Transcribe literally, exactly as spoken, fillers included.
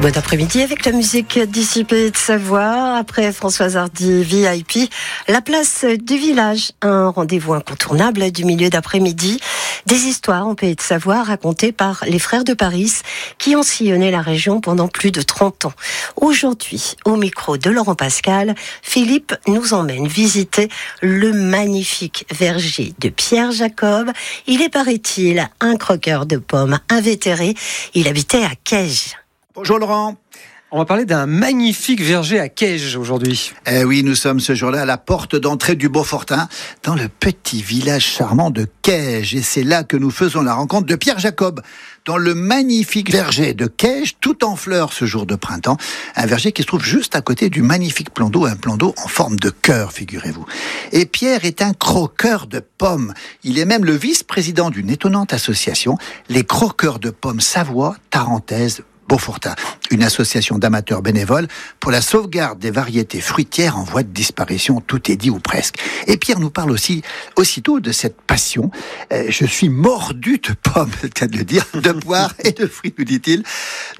Bon après-midi avec la musique dissipée de Savoie. Après Françoise Hardy V I P, la place du village, un rendez-vous incontournable du milieu d'après-midi. Des histoires en Pays de Savoie racontées par les frères de Paris qui ont sillonné la région pendant plus de trente ans. Aujourd'hui, au micro de Laurent Pascal, Philippe nous emmène visiter le magnifique verger de Pierre Jacob. Il est, paraît-il, un croqueur de pommes invétéré. Il habitait à Caige. Bonjour Laurent. On va parler d'un magnifique verger à Caige aujourd'hui. Eh oui, nous sommes ce jour-là à la porte d'entrée du Beaufortin, dans le petit village charmant de Caige. Et c'est là que nous faisons la rencontre de Pierre Jacob, dans le magnifique verger de Caige, tout en fleurs ce jour de printemps. Un verger qui se trouve juste à côté du magnifique plan d'eau, un plan d'eau en forme de cœur, figurez-vous. Et Pierre est un croqueur de pommes. Il est même le vice-président d'une étonnante association, les croqueurs de pommes Savoie, Tarentaise, Beaufortin, une association d'amateurs bénévoles pour la sauvegarde des variétés fruitières en voie de disparition, tout est dit ou presque. Et Pierre nous parle aussi aussitôt de cette passion. Euh, je suis mordu de pommes, c'est le cas de le dire, de poires et de fruits, nous dit-il.